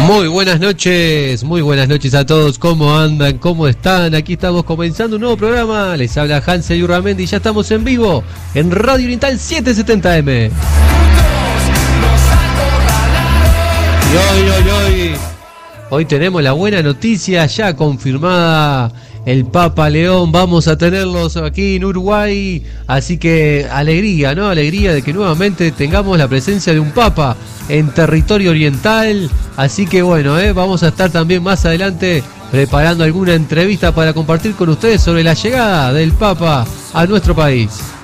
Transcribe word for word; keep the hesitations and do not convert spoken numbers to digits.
Muy buenas noches, muy buenas noches a todos. ¿Cómo andan? ¿Cómo están? Aquí estamos comenzando un nuevo programa. Les habla Hansel Yurramendi y ya estamos en vivo en Radio Oriental setecientos setenta eme. Y hoy, hoy, hoy, hoy tenemos la buena noticia ya confirmada. El Papa León, vamos a tenerlos aquí en Uruguay, así que alegría, ¿no? Alegría de que nuevamente tengamos la presencia de un Papa en territorio oriental, así que bueno, ¿eh? Vamos a estar también más adelante preparando alguna entrevista para compartir con ustedes sobre la llegada del Papa a nuestro país.